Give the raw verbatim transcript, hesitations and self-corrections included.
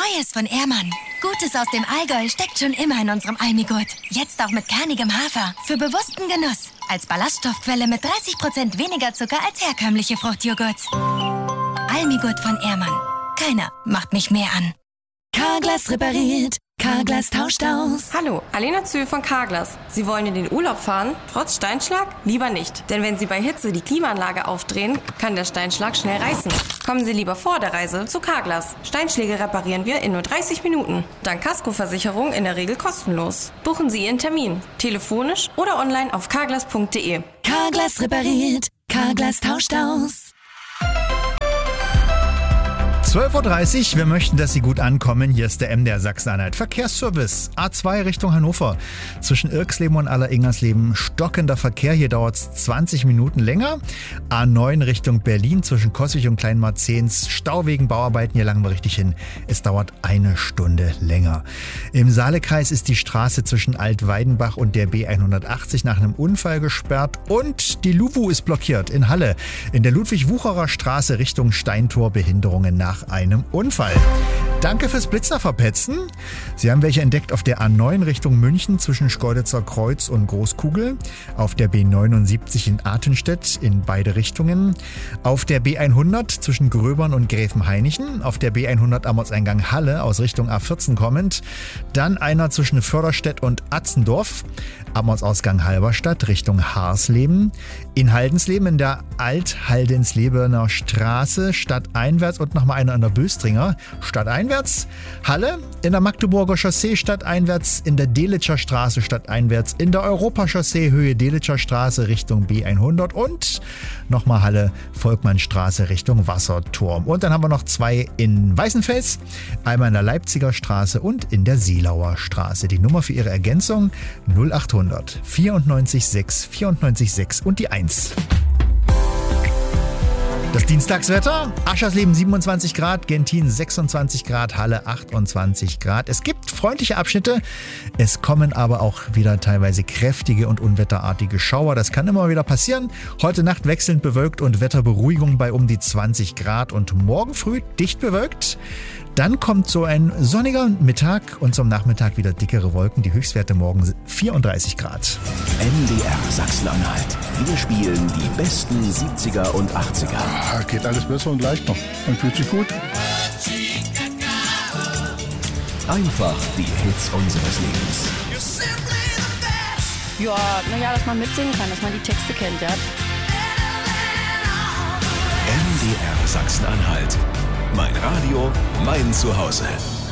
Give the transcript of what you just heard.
Neues von Ehrmann. Gutes aus dem Allgäu steckt schon immer in unserem Almigurt. Jetzt auch mit kernigem Hafer. Für bewussten Genuss. Als Ballaststoffquelle mit dreißig Prozent weniger Zucker als herkömmliche Fruchtjoghurts. Almigurt von Ehrmann. Keiner macht mich mehr an. Carglass repariert. Carglass tauscht aus. Hallo, Alena Zühl von Carglass. Sie wollen in den Urlaub fahren? Trotz Steinschlag? Lieber nicht. Denn wenn Sie bei Hitze die Klimaanlage aufdrehen, kann der Steinschlag schnell reißen. Kommen Sie lieber vor der Reise zu Carglass. Steinschläge reparieren wir in nur dreißig Minuten. Dank Kaskoversicherung in der Regel kostenlos. Buchen Sie Ihren Termin. Telefonisch oder online auf carglass punkt de. Carglass repariert. Carglass tauscht aus. zwölf Uhr dreißig, wir möchten, dass Sie gut ankommen. Hier ist der M D R Sachsen-Anhalt Verkehrsservice. A zwei Richtung Hannover. Zwischen Irksleben und Aller-Ingersleben stockender Verkehr. Hier dauert es zwanzig Minuten länger. A neun Richtung Berlin zwischen Koswig und Kleinmarzehns. Stau wegen Bauarbeiten. Hier langen wir richtig hin. Es dauert eine Stunde länger. Im Saalekreis ist die Straße zwischen Altweidenbach und der B hundertachtzig nach einem Unfall gesperrt. Und die Luwu ist blockiert in Halle. In der Ludwig-Wucherer Straße Richtung Steintor Behinderungen nach einem Unfall. Danke fürs Blitzerverpetzen. Sie haben welche entdeckt auf der A neun Richtung München zwischen Schkeuditzer Kreuz und Großkugel, auf der B neunundsiebzig in Artenstedt in beide Richtungen, auf der B hundert zwischen Gröbern und Gräfenhainichen, auf der B hundert am Ortseingang Halle aus Richtung A vierzehn kommend, dann einer zwischen Förderstedt und Atzendorf, am Ortsausgang Halberstadt Richtung Haarsleben, in Haldensleben in der Alt-Haldenslebener Straße stadteinwärts und nochmal einer an der Böstringer stadteinwärts, Halle in der Magdeburger Chaussee stadteinwärts, in der Delitscher Straße stadteinwärts, in der Europachaussee Höhe Delitscher Straße Richtung B hundert und nochmal Halle Volkmannstraße Richtung Wasserturm. Und dann haben wir noch zwei in Weißenfels, einmal in der Leipziger Straße und in der Sielauer Straße. Die Nummer für Ihre Ergänzung null achthundert vierundneunzig sechs vierundneunzig sechs und die eins. Das Dienstagswetter, Aschersleben siebenundzwanzig Grad, Gentin sechsundzwanzig Grad, Halle achtundzwanzig Grad. Es gibt freundliche Abschnitte, es kommen aber auch wieder teilweise kräftige und unwetterartige Schauer. Das kann immer wieder passieren. Heute Nacht wechselnd bewölkt und Wetterberuhigung bei um die zwanzig Grad und morgen früh dicht bewölkt. Dann kommt so ein sonniger Mittag und zum Nachmittag wieder dickere Wolken. Die Höchstwerte morgen vierunddreißig Grad. M D R Sachsen-Anhalt. Wir spielen die besten siebziger und achtziger. Ah, geht alles besser und leichter. Man fühlt sich gut. Einfach die Hits unseres Lebens. Ja, naja, dass man mitsingen kann, dass man die Texte kennt, ja. M D R Sachsen-Anhalt. Mein Radio, mein Zuhause.